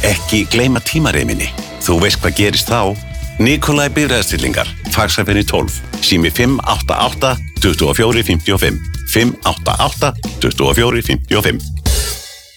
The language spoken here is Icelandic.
Ekki gleyma tímareiminni. Þú veist hvað gerist þá. Nikolaj Bifreiðastillingar, Faxaferðin 12, sími 588 2455, 588 2455.